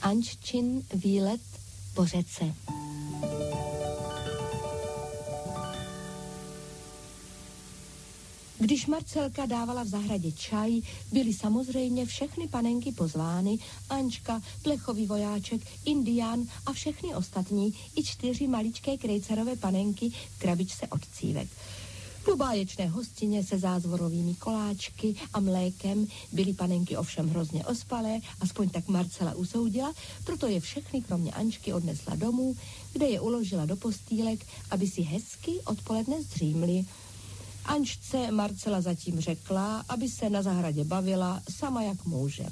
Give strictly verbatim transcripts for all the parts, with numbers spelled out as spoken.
Anččin výlet po řece. Když Marcelka dávala v zahradě čaj, byly samozřejmě všechny panenky pozvány, Ančka, plechový vojáček, indián a všechny ostatní, i čtyři maličké krejcerové panenky v krabičce od cívek. Po báječné hostině se zázvorovými koláčky a mlékem byly panenky ovšem hrozně ospalé, aspoň tak Marcela usoudila, proto je všechny kromě Ančky odnesla domů, kde je uložila do postýlek, aby si hezky odpoledne zdřímly. Ančce Marcela zatím řekla, aby se na zahradě bavila sama jak může.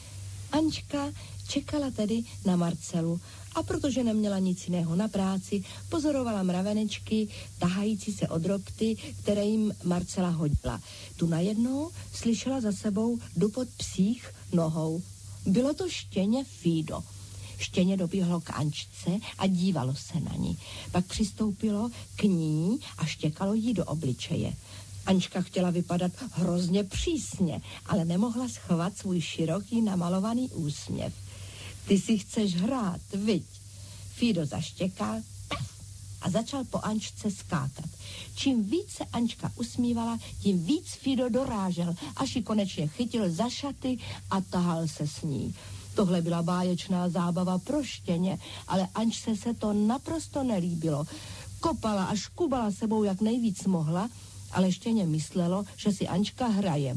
Ančka čekala tedy na Marcelu a protože neměla nic jiného na práci, pozorovala mravenečky tahající se od ropty, které jim Marcela hodila. Tu najednou slyšela za sebou dupot psích nohou. Bylo to štěně Fido. Štěně doběhlo k Ančce a dívalo se na ní. Pak přistoupilo k ní a štěkalo jí do obličeje. Ančka chtěla vypadat hrozně přísně, ale nemohla schovat svůj široký namalovaný úsměv. Ty si chceš hrát, viď? Fido zaštěkal a začal po Ančce skákat. Čím víc se Ančka usmívala, tím víc Fido dorážel, až ji konečně chytil za šaty a tahal se s ní. Tohle byla báječná zábava pro štěně, ale Ančce se to naprosto nelíbilo. Kopala a škubala sebou, jak nejvíc mohla, ale štěně myslelo, že si Ančka hraje.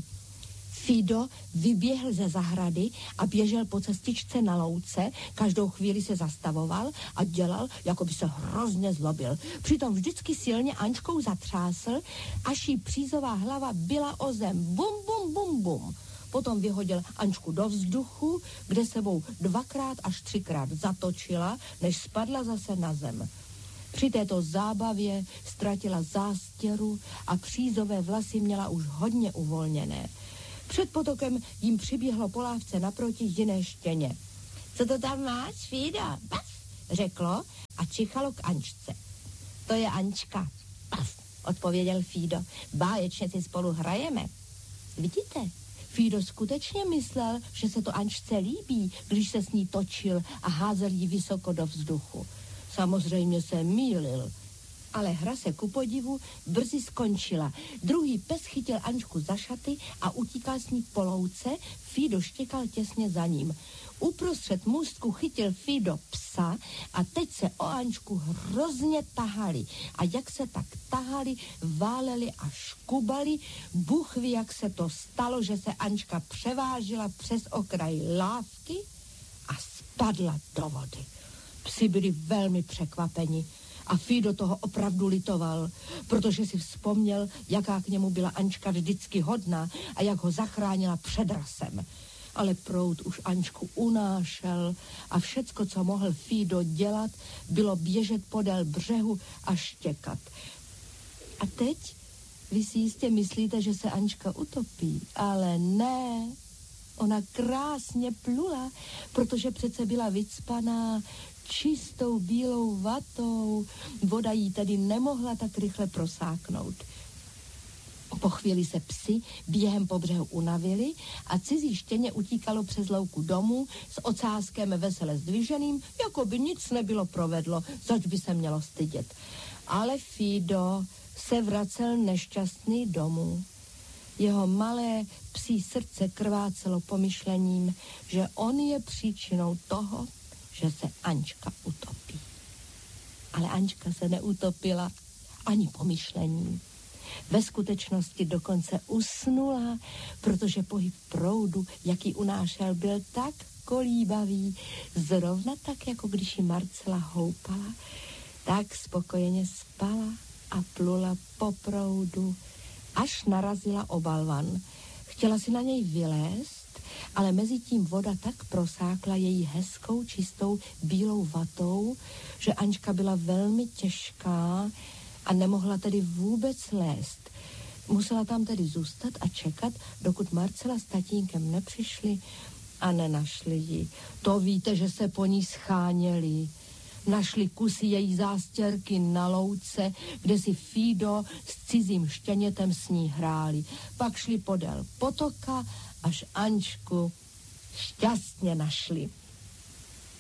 Fido vyběhl ze zahrady a běžel po cestičce na louce, každou chvíli se zastavoval a dělal, jako by se hrozně zlobil. Přitom vždycky silně Ančkou zatřásl, až jí přízová hlava byla o zem. Bum, bum, bum, bum. Potom vyhodil Ančku do vzduchu, kde sebou dvakrát až třikrát zatočila, než spadla zase na zem. Při této zábavě ztratila zástěru a přízové vlasy měla už hodně uvolněné. Před potokem jim přiběhlo po lávce naproti jiné štěně. Co to tam máš, Fido? Paf, řeklo a čichalo k Ančce. To je Ančka. Paf, odpověděl Fido. Báječně si spolu hrajeme. Vidíte? Fido skutečně myslel, že se to Ančce líbí, když se s ní točil a házel jí vysoko do vzduchu. Samozřejmě se mýlil, ale hra se ku podivu brzy skončila. Druhý pes chytil Ančku za šaty a utíkal s ní po louce, Fido štěkal těsně za ním. Uprostřed můstku chytil Fido psa a teď se o Ančku hrozně tahali. A jak se tak tahali, váleli a škubali, Bůh ví, jak se to stalo, že se Ančka převážila přes okraj lávky a spadla do vody. Psi byli velmi překvapeni a Fido toho opravdu litoval, protože si vzpomněl, jaká k němu byla Ančka vždycky hodná a jak ho zachránila před rasem. Ale proud už Ančku unášel a všecko, co mohl Fido dělat, bylo běžet podél břehu a štěkat. A teď vy si jistě myslíte, že se Ančka utopí, ale ne. Ona krásně plula, protože přece byla vycpaná čistou bílou vatou. Voda jí tedy nemohla tak rychle prosáknout. Po chvíli se psi během po břehu unavili a cizí štěně utíkalo přes louku domů s ocáskem vesele zdviženým, jako by nic nebylo provedlo, zač by se mělo stydět. Ale Fido se vracel nešťastný domů. Jeho malé psí srdce krvácelo pomyšlením, že on je příčinou toho, že se Ančka utopí. Ale Ančka se neutopila ani pomyšlením. Ve skutečnosti dokonce usnula, protože pohyb proudu, jaký unášel, byl tak kolíbavý, zrovna tak, jako když ji Marcela houpala, tak spokojeně spala a plula po proudu, až narazila o balvan. Chtěla si na něj vylézt, ale mezi tím voda tak prosákla její hezkou, čistou, bílou vatou, že Ančka byla velmi těžká a nemohla tedy vůbec lézt. Musela tam tedy zůstat a čekat, dokud Marcela s tatínkem nepřišli a nenašli ji. To víte, že se po ní scháněli. Našli kusy její zástěrky na louce, kde si Fido s cizím štěnětem s ní hráli. Pak šli podél potoka, až Ančku šťastně našli.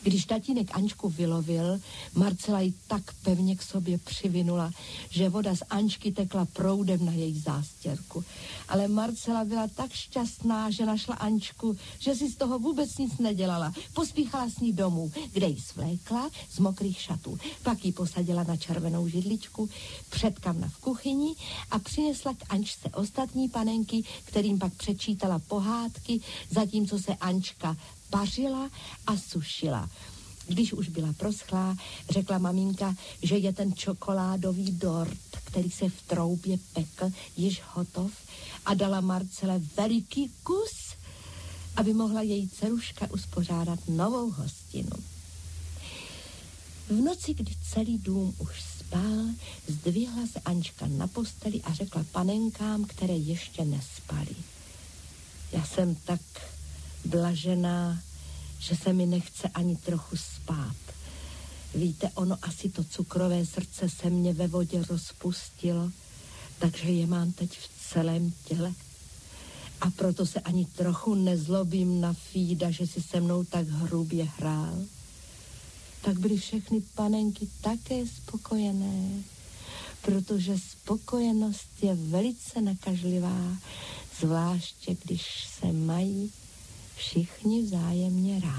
Když tatínek Ančku vylovil, Marcela ji tak pevně k sobě přivinula, že voda z Ančky tekla proudem na její zástěrku. Ale Marcela byla tak šťastná, že našla Ančku, že si z toho vůbec nic nedělala. Pospíchala s ní domů, kde ji svlékla z mokrých šatů. Pak ji posadila na červenou židličku před kamna v kuchyni a přinesla k Ančce ostatní panenky, kterým pak přečítala pohádky, zatímco se Ančka pařila a sušila. Když už byla proschlá, řekla maminka, že je ten čokoládový dort, který se v troubě pekl, již hotov a dala Marcele veliký kus, aby mohla její dceruška uspořádat novou hostinu. V noci, kdy celý dům už spal, zdvihla se Ančka na posteli a řekla panenkám, které ještě nespaly. Já jsem tak blažená, že se mi nechce ani trochu spát. Víte, ono asi to cukrové srdce se mě ve vodě rozpustilo, takže je mám teď v celém těle. A proto se ani trochu nezlobím na Fída, že si se mnou tak hrubě hrál. Tak byly všechny panenky také spokojené, protože spokojenost je velice nakažlivá, zvláště když se mají všichni vzájemně rádi.